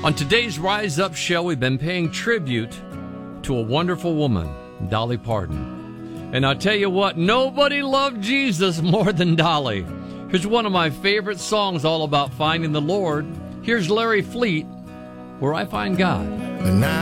On today's Rise Up show, we've been paying tribute to a wonderful woman, Dolly Parton. And I'll tell you what, nobody loved Jesus more than Dolly. Here's one of my favorite songs all about finding the Lord. Here's Larry Fleet, Where I Find God. And